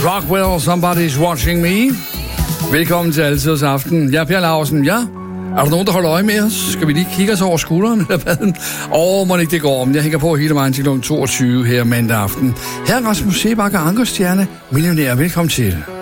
Rockwell, Somebody's Watching Me. Velkommen til Altidets Aften. Jeg er Per Lausen. Ja, er der nogen, der holder øje med os? Skal vi lige kigge os over skulderen eller hvad? Må ikke det går om. Jeg hænger på hele vejen til kl. 22 her mandag aften. Her er Rasmus Sebakker, Ankerstjerne, millionær. Velkommen til.